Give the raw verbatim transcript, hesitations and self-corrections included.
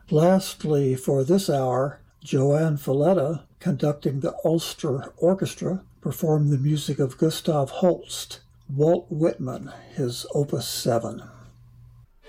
Lastly, for this hour, Joanne Falletta, conducting the Ulster Orchestra, performed the music of Gustav Holst, Walt Whitman, his Opus seven.